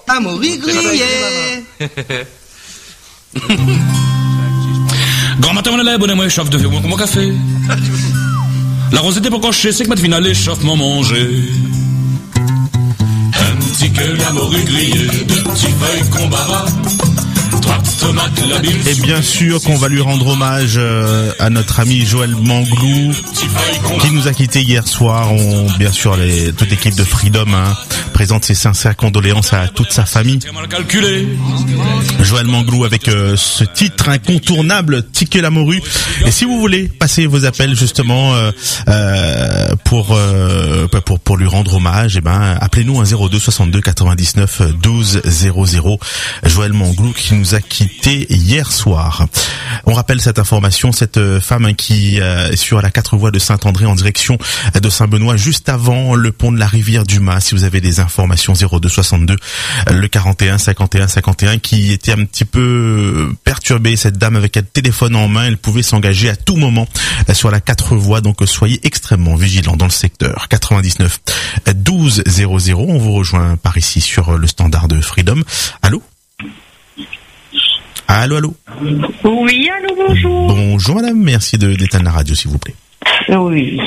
Amaury grillé. Grand matin, on est là, bonne moi, chauffe de vieux, mon café. La rosette pour cocher, c'est que ma finale échauffe mon manger. Un petit que l'Amaury grillé, deux petits feuilles qu'on barra. Et bien sûr qu'on va lui rendre hommage à notre ami Joël Manglou qui nous a quittés hier soir. Bien sûr, toute l'équipe de Freedom présente ses sincères condoléances à toute sa famille. Joël Manglou avec ce titre incontournable, Ticket la morue. Et si vous voulez passer vos appels justement pour lui rendre hommage, appelez-nous un 02 62 99 12 00. Joël Manglou qui nous a quitté hier soir. On rappelle cette information, cette femme qui est sur la 4 voies de Saint-André en direction de Saint-Benoît, juste avant le pont de la rivière du Mas. Si vous avez des informations, 02 62 le 41 51 51, qui était un petit peu perturbée, cette dame avec un téléphone en main. Elle pouvait s'engager à tout moment sur la 4 voies, donc soyez extrêmement vigilants dans le secteur. 99 12 00. On vous rejoint par ici sur le standard de Freedom. Allô? Allô? Oui, allô, bonjour. Bonjour madame, merci d'éteindre la radio s'il vous plaît. Oui.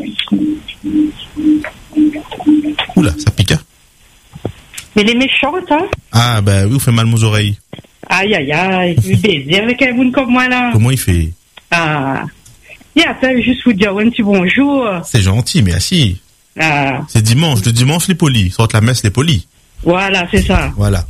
Oula, ça pique, hein? Mais les méchantes, hein? Ah, bah oui, vous faites mal aux oreilles. Aïe, je baiser avec un bout comme moi, là. Comment il fait? Ah. Il appelle juste vous dire un petit bonjour. C'est gentil, mais assis. Ah. C'est dimanche, le dimanche, les polis. Sorte la messe, les polis. Voilà, c'est ça. Voilà.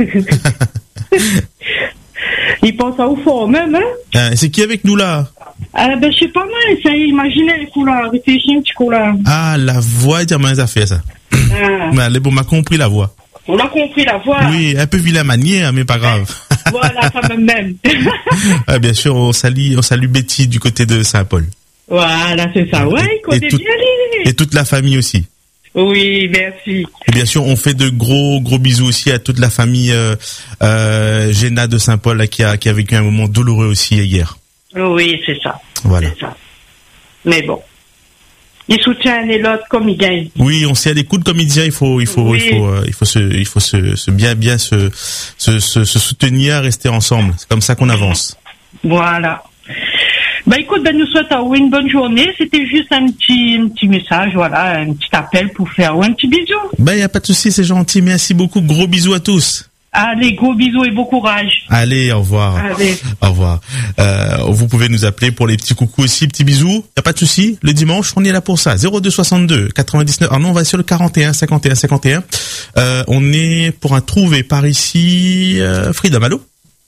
Il pense à vous fort même, hein? C'est qui avec nous, là? Ben, je sais pas mal, ça, imaginez les couleurs, réfléchis un petit coup, là. Ah, la voix, dire moins à faire, ça. Ah. Mais allez, bon, m'a compris la voix. On a compris la voix. Oui, un peu vilain manière, mais pas grave. Voilà, quand même. Ah, bien sûr, on salue Betty du côté de Saint-Paul. Voilà, c'est ça. Ouais, il connaît bien les... Et toute la famille aussi. Oui, merci. Et bien sûr, on fait de gros bisous aussi à toute la famille Géna de Saint-Paul là, qui a vécu un moment douloureux aussi hier. Oui, c'est ça. Voilà. C'est ça. Mais bon, il soutient les l'autre comme il gagne. Oui, on sait à l'écoute comme il dit. Il faut se bien se soutenir, rester ensemble. C'est comme ça qu'on avance. Voilà. Bah écoute, nous souhaitons une bonne journée. C'était juste un petit message, voilà, un petit appel pour faire un petit bisou. Y a pas de souci, c'est gentil. Merci beaucoup. Gros bisous à tous. Allez, gros bisous et bon courage. Allez, au revoir. Allez. Au revoir. Vous pouvez nous appeler pour les petits coucous aussi, petits bisous. Y a pas de souci. Le dimanche, on est là pour ça. 02 62 99. Ah non, on va sur le 41 51 51. On est pour un trouvé par ici. Freedom, allô?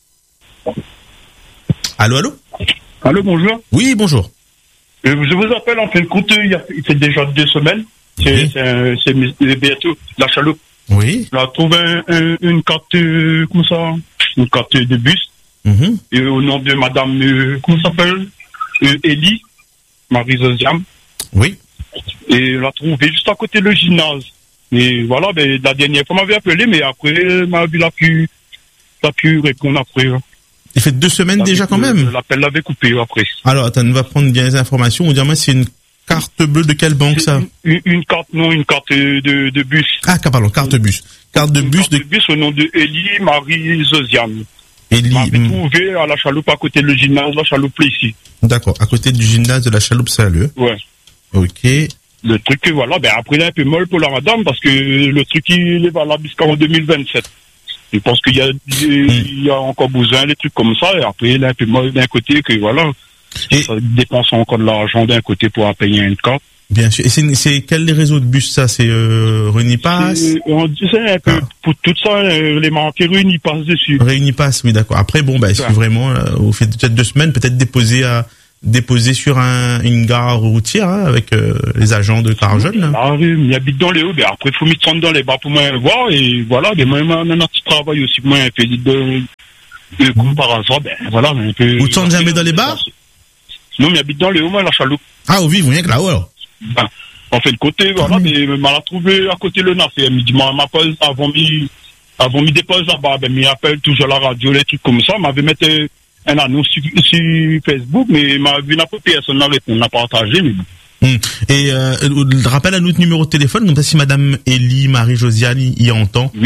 Allô? Allô, bonjour. Oui, bonjour. Je vous appelle en fin de compte, il fait déjà 2 semaines. Oui. C'est bientôt la chaloupe. Oui. On a trouvé une carte, comme ça, une carte de bus. Et au nom de madame, comment ça s'appelle? Elie, Marie-Josiane. Oui. Et on l'a trouvé juste à côté de le gymnase. Et voilà, la dernière fois, on m'avait appelé, mais après, m'a vu la pu répondre après. Il fait 2 semaines déjà quand même. L'appel l'avait coupé après. Alors, attends, on va prendre bien les informations. On dirait, moi, c'est une carte bleue de quelle banque, ça? Une carte de bus. Ah, pardon, carte bus. Carte de bus au nom de Elie Marie-Josiane. Elie. On m'avait trouvé à la chaloupe à côté de le gymnase, la chaloupe ici. D'accord, à côté du gymnase de la chaloupe Saint-Leu. Ouais. Ok. Le truc, voilà, après, il est un peu molle pour la madame parce que le truc, il est valable jusqu'en 2027. Je pense qu'il y a encore besoin des trucs comme ça, et après, il est un peu molle d'un côté que, voilà, ça dépense encore de l'argent d'un côté pour payer une carte. Bien sûr. Et c'est quel réseau de bus, ça? C'est Réunipass? On disait un peu, pour tout ça, les marqués Réunipass dessus. Réunipass, oui, d'accord. Après, bon, si vraiment, vous faites peut-être 2 semaines, peut-être déposer sur une gare routière, avec les agents de Carajol. Ah oui, il habite dans les hauts, après, il faut mettre ça dans les bas pour moi voir, et voilà, moi, on a un petit travail aussi, moi, un peu de comparaison, voilà, un peu. Vous ne jamais dans les bars? Non, mais habite dans les hauts, moi, la chaloupe. Ah, oui, vous venez que là-haut, alors? On fait le côté, voilà, mais m'a trouvé à côté le naf, il m'appelle avant mi dépose là-bas, il m'appelle toujours la radio, les trucs comme ça, m'avait mis un annonce sur Facebook, mais m'a vu n'importe personne n'a répondu, n'a partagé, mais bon. Et rappelle à notre numéro de téléphone, comme ça si madame Elie Marie-Josiane y entend. Oui.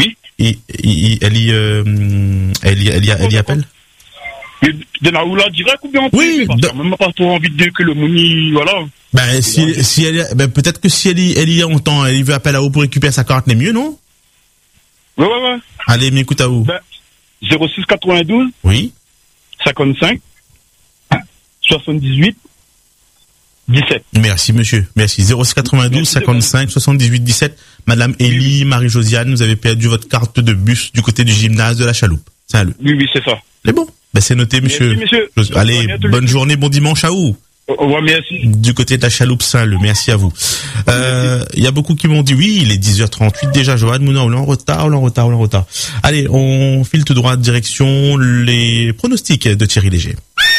y appelle? De la oula direct ou bien en privé? Parce qu'on n'a même pas trop envie de dire que le Mouni, voilà. Ben, si elle, ben, peut-être que si elle y entend, elle veut appeler à vous pour récupérer sa carte, n'est mieux, non? Ouais. Allez, m'écoute à vous. Ben, 06 92. Oui. 55. 78. 17. Merci, monsieur. Merci. 06 92 55 78 17. Madame Élie, Marie-Josiane, vous avez perdu votre carte de bus du côté du gymnase de la Chaloupe. Salut. Oui, c'est ça. C'est bon. Ben, c'est noté, monsieur. Merci, monsieur. Allez, bonne journée, bon dimanche à vous. Au revoir, merci. Du côté de la Chaloupe Saint-Leu, merci à vous. Il y a beaucoup qui m'ont dit oui, il est 10h38 déjà, Johan Mouna, on est en retard. Allez, on file tout droit direction les pronostics de Thierry Léger.